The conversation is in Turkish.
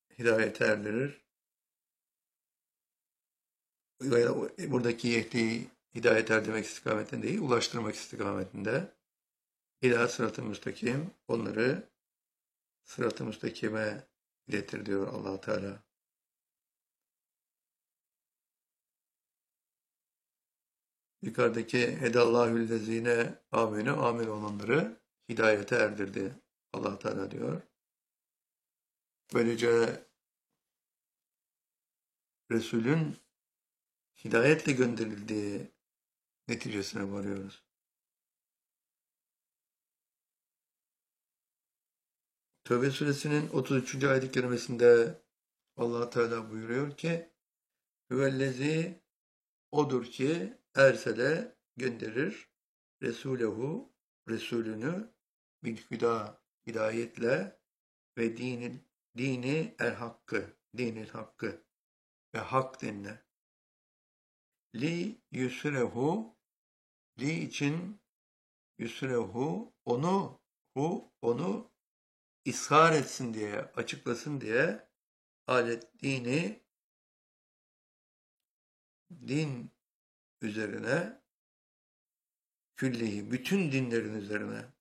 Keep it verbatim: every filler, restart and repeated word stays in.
hidayete erdirir. Veya buradaki yehdi hidayet erdirmek istikametinde değil, ulaştırmak istikametinde. İlâ sırat-ı müstakim, onları sırat-ı müstakime iletir diyor Allah Teala. Yukarıdaki hedallâhüllezîne âmenû amin olanları hidayete erdirdi Allah Teala diyor. Böylece Resul'ün hidayetle gönderildiği neticesine varıyoruz. Tövbe suresinin otuz üçüncü ayet-i kerimesinde Allah Teala buyuruyor ki Hüvellezî odur ki ersele gönderir Resulehu Resulünü bil hüda hidayetle ve dinin dini el hakkı dinil hakkı ve hak dinle li yusrehu li için yusrehu onu hu onu ishar etsin diye açıklasın diye alet dini din üzerine küllihi bütün dinlerin üzerine